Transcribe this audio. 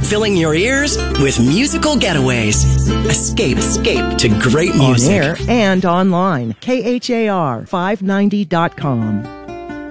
filling your ears with musical getaways. Escape to great music. On air and online. KHAR590.com.